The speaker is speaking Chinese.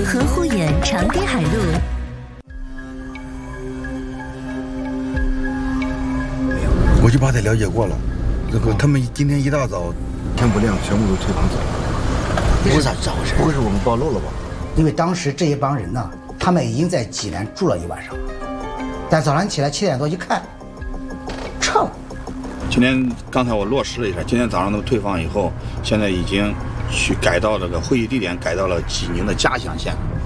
河护远长滨海路。 我就把他了解过了，这个他们今天一大早天不亮，全部都退房走了。 这是咋回事？ 不会是我们暴露了吧？ 因为当时这一帮人呢，他们已经在济南住了一晚上了，但早上起来7点多一看，撤了。 刚才我落实了一下，今天早上他们退房以后，现在已经去改到这个会议地点，改到了济宁的嘉祥县。